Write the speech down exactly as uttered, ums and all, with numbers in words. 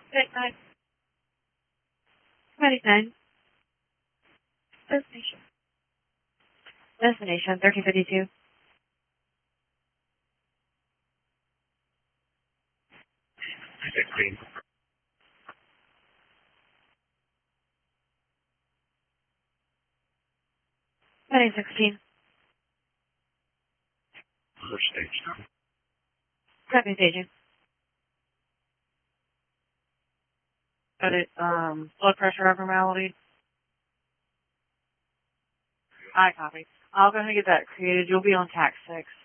Good night. ninety-nine. Destination. Destination, thirteen fifty-two. sixteen. Heading sixteen. First stage. Prepping staging. Got it, um, blood pressure abnormality. I copy. I'll go ahead and get that created. You'll be on tax six.